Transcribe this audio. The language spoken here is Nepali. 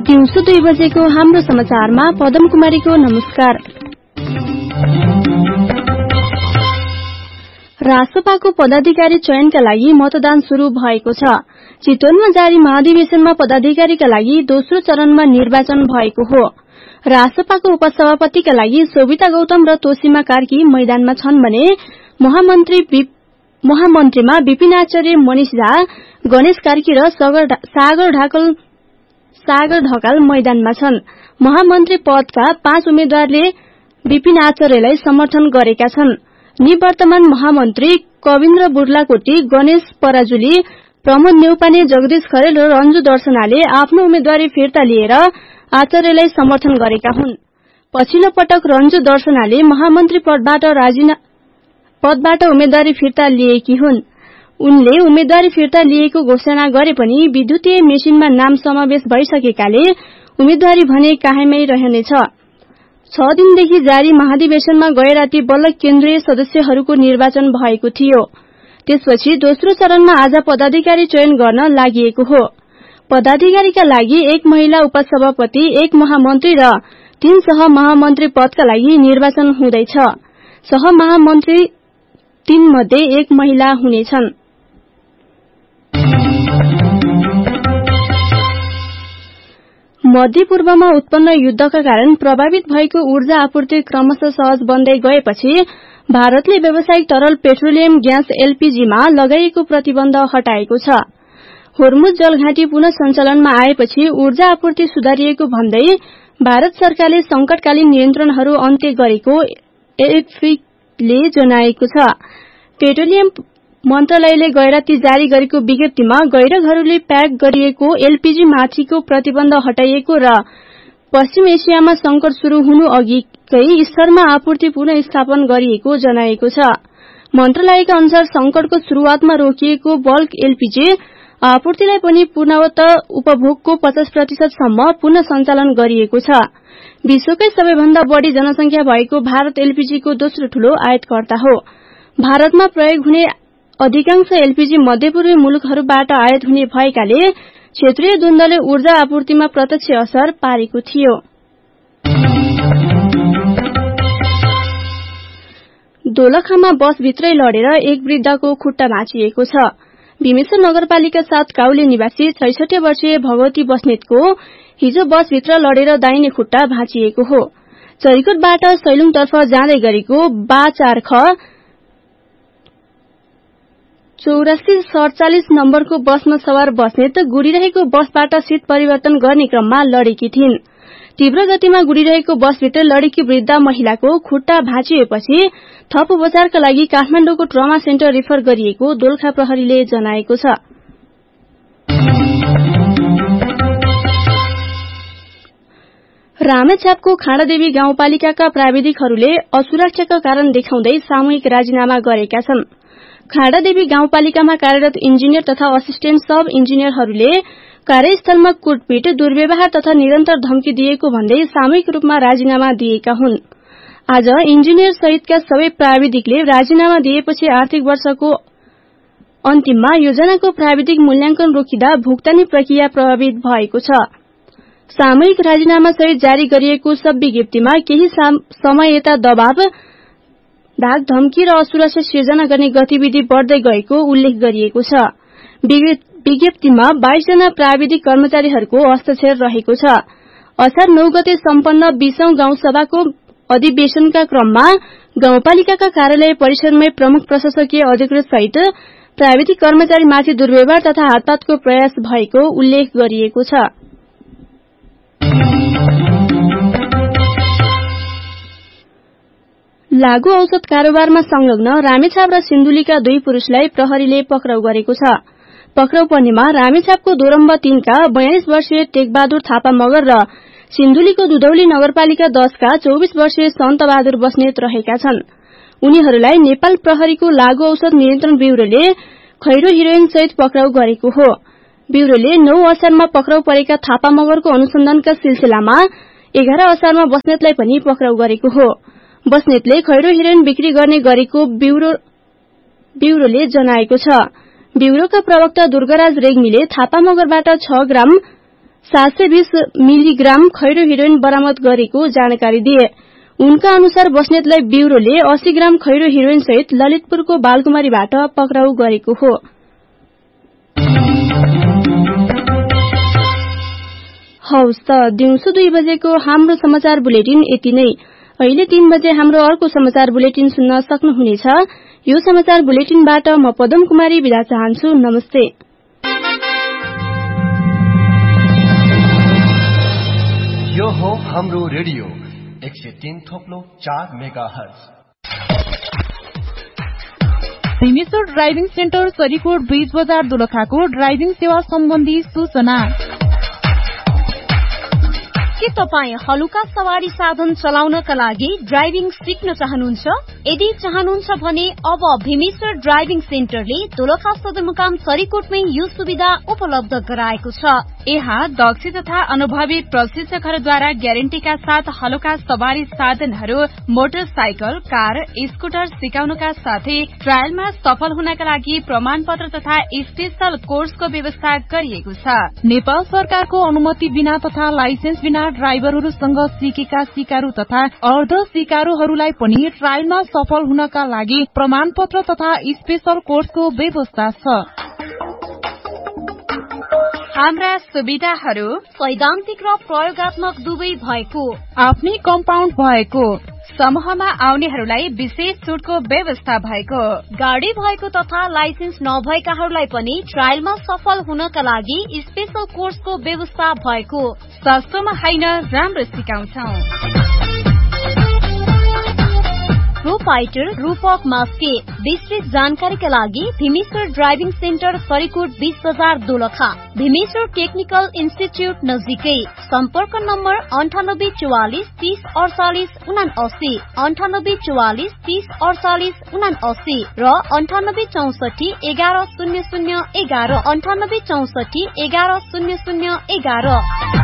दिउँसो 2 बजेको हाम्रो समाचारमा पदम कुमारीको नमस्कार। रासपाको पदाधिकारी चयनका लागि मतदान शुरू भएको छ। चितवनमा जारी महाधिवेशनमा पदाधिकारीका लागि दोस्रो चरणमा निर्वाचन भएको हो। रासपाको उपसभापतिका लागि सोभिता गौतम र तोसीमा कार्की मैदानमा छन् भने महामन्त्रीमा विपिन आचार्य, मनिष झा, गणेश कार्की र सागर ढकाल मैदानमा छन्। महामन्त्री पदका 5 उम्मेद्वारले विपिन आचार्यलाई समर्थन गरेका छन्। निवर्तमान महामन्त्री कविन्द्र बुर्लाकोटी, गणेश पराजुली, प्रमोद नेउपाने, जगदीश खरेल र रञ्जु दर्शनाले आफ्नो उम्मेद्वारी फिर्ता लिएर आचार्यलाई समर्थन गरेका हुन्। पछिल्लो पटक रञ्जु दर्शनाले महामन्त्री पदबाट उम्मेद्वारी फिर्ता लिएकी हुन्। उनले उम्मेद्वारी फिर्ता लिएको घोषणा गरे पनि विद्युतीय मेसिनमा नाम समावेश भइसकेकाले उम्मेद्वारी भने कायमै रहनेछ। 6 दिनदेखि जारी महाधिवेशनमा गए राति बल्ल केन्द्रीय सदस्यहरूको निर्वाचन भएको थियो। त्यसपछि दोस्रो चरणमा आज पदाधिकारी चयन गर्न लागिएको हो। पदाधिकारीका लागि 1 महिला उपसभापति, 1 महामन्त्री र 3 सहमहामन्त्री पदका लागि निर्वाचन हुँदैछ। सहमहामन्त्री 3 मध्ये 1 महिला हुनेछन्। मध्यपूर्वमा उत्पन्न युद्धका कारण प्रभावित भएको ऊर्जा आपूर्ति क्रमशः सहज बन्दै गएपछि भारतले व्यावसायिक तरल पेट्रोलियम ग्यास एलपीजीमा लगाइएको प्रतिबन्ध हटाएको छ। होर्मुज जलघाटी पुनः सञ्चालनमा आएपछि ऊर्जा आपूर्ति सुधारिएको भन्दै भारत सरकारले संकटकालीन नियन्त्रणहरू अन्त्य गरेको एएफपीले जनाएको छ। पेट्रोलियम मन्त्रालयले गैराती जारी गरेको विज्ञप्तिमा गैरघरेलु प्याक गरिएको एलपीजी माथिको प्रतिबन्ध हटाइएको र पश्चिम एसियामा संकट शुरू हुनु अघिकै स्तरमा आपूर्ति पुनः स्थापन गरिएको जनाएको छ। मन्त्रालयका अनुसार संकटको शुरूआतमा रोकिएको बल्क एलपीजी आपूर्तिलाई पनि पूर्णतः उपभोगको 50% सम्म पुनः सञ्चालन गरिएको छ। विश्वकै सबैभन्दा बढ़ी जनसंख्या भएको भारत एलपीजीको दोस्रो ठूलो आयातकर्ता हो। भारतमा प्रयोग हुने अधिकांश एलपीजी मध्यपूर्वी मुलुकहरूबाट आयात हुने भएकाले क्षेत्रीय द्वन्द्वले ऊर्जा आपूर्तिमा प्रत्यक्ष असर पारेको थियो। दोलखामा बसभित्रै लडेर एक वृद्धको खुट्टा भाँचिएको छ। भीमेश्वर नगरपालिका 7 काउले निवासी 63 वर्षीय भगवती बस्नेतको हिजो बसभित्र लडेर दाहिने खुट्टा भाँचिएको हो। चरीकोटबाट सैलुङतर्फ जाँदै गरेको बा4ख 8447 नम्बरको बसमा सवार बस्नेत गुडिरहेको बसबाट सीट परिवर्तन गर्ने क्रममा लडेकी थिइन्। तीव्र गतिमा गुडिरहेको बसभित्र लडेकी वृद्ध महिलाको खुट्टा भाँचिएपछि थप उपचारका लागि काठमाडौँको ट्रमा सेन्टर रिफर गरिएको दोलखा प्रहरीले जनाएको छ। रामेछापको खाँडादेवी गाउँपालिकाका प्राविधिकहरूले असुरक्षाका कारण देखाउँदै सामूहिक राजीनामा गरेका छन्। खाँडादेवी गाउँपालिकामा कार्यरत इन्जिनियर तथा असिस्टेन्ट सब इन्जिनियरहरूले कार्यस्थलमा कुटपिट, दुर्व्यवहार तथा निरन्तर धम्की दिएको भन्दै सामूहिक रूपमा राजीनामा दिएका हुन्। आज इन्जिनियर सहितका सबै प्राविधिकले राजीनामा दिएपछि आर्थिक वर्षको अन्तिममा योजनाको प्राविधिक मूल्याङ्कन रोकिँदा भुक्तानी प्रक्रिया प्रभावित भएको छ। सामूहिक राजीनामा सहित जारी गरिएको सब विज्ञप्तिमा केही समय यता दबाव, धाक धम्की र असुरक्षा सिर्जना गर्ने गतिविधि बढ्दै गएको उल्लेख गरिएको छ। विज्ञप्तिमा 22 जना प्राविधिक कर्मचारीहरूको हस्ताक्षर रहेको छ। असार 9 गते सम्पन्न 20औं गाउँसभाको अधिवेशनका क्रममा गाउँपालिकाका कार्यालय परिसरमै प्रमुख प्रशासकीय अधिकृत सहित प्राविधिक कर्मचारीमाथि दुर्व्यवहार तथा हातपातको प्रयास भएको उल्लेख गरिएको छ। लागू औषध कारोबारमा संलग्न रामेछाप र सिन्धुलीका 2 पुरुषलाई प्रहरीले पक्राउ गरेको छ। पक्राउ पर्नेमा रामेछापको दोरम्ब 3 का 42 वर्षीय टेकबहादुर थापा मगर र सिन्धुलीको दुधौली नगरपालिका 10 का 24 वर्षीय सन्तबहादुर बस्नेत रहेका छन्। उनीहरूलाई नेपाल प्रहरीको लागू औषध नियन्त्रण ब्यूरोले खैरो हिरोइन सहित पक्राउ गरेको हो। ब्यूरोले 9 असारमा पक्राउ परेका थापा मगरको अनुसन्धानका सिलसिलामा 11 असारमा बस्नेतलाई पनि पक्राउ गरेको हो। बस्नेतले खैरो हिरोइन बिक्री गर्ने गरेको ब्यूरोले जनाएको छ। ब्यूरोका प्रवक्ता दुर्गाराज रेग्मीले थापा मगरबाट 6 ग्राम 720 मिलिग्राम खैरो हेरोइन बरामद गरेको जानकारी दिए। उनका अनुसार बस्नेतलाई ब्यूरोले 80 ग्राम खैरो हेरोइन सहित ललितपुरको बालकुमारीबाट पक्राउ गरेको हो। हौस् त दिउँसो 2 बजेको हाम्रो समाचार बुलेटिन यति नै। अहिले 3 बजे हाम्रो अर्को समाचार बुलेटिन सुन्न सक्नुहुनेछ। यो समाचार बुलेटिनबाट म पदम कुमारी बिदा चाहन्छु। नमस्ते। यो हो हाम्रो radio 103.4 megahertz. Bhimeshwar driving centre Sarikot bridge बजार दोलखाको ड्राइभिङ सेवा सम्बन्धी सूचना। के तपाईँ हलुका सवारी साधन चलाउनका लागि ड्राइभिङ सिक्न चाहनुहुन्छ? यदि चाहनुहुन्छ भने अब भीमेश्वर ड्राइभिङ सेन्टरले दोलखा सदरमुकाम सरीकोटमै यो सुविधा उपलब्ध गराएको छ। यहाँ दक्ष तथा अनुभवी प्रशिक्षकहरूद्वारा ग्यारेन्टीका साथ हलुका सवारी साधनहरू, मोटरसाइकल, कार, स्कुटर सिकाउनका साथै ट्रायलमा सफल हुनका लागि प्रमाणपत्र तथा स्पेशल कोर्सको व्यवस्था गरिएको छ। नेपाल सरकारको अनुमति बिना तथा लाइसेन्स बिना ड्राइभरहरूसँग सिकेका सिकारु तथा अर्ध सिकारुहरूलाई पनि ट्रायलमा सफल हुनका लागि प्रमाणपत्र तथा स्पेशल कोर्सको व्यवस्था छ। हाम्रा सुविधाहरू सैद्धान्तिक र प्रयोगात्मक दुवै भएको, आफ्नै कम्पाउन्ड भएको, समूहमा आउनेहरूलाई विशेष छुटको व्यवस्था भएको, गाडी भएको तथा लाइसेन्स नभएकाहरूलाई पनि ट्रायलमा सफल हुनका लागि स्पेशल कोर्सको व्यवस्था भएको। सस्तोमा हैन, राम्रो सिकाउँछौं। प्रोपाइटर रूपक मास्के। विस्तृत जानकारीका लागि भीमेश्वर ड्राइभिङ सेन्टर सरीकोट 20 बजार दोलखा, भीमेश्वर टेक्निकल इन्स्टिच्युट नजिकै। सम्पर्क नम्बर 9844 30 48 79, 9844 30 48 79 र 9864 11 00 11, 9864 11 00 11।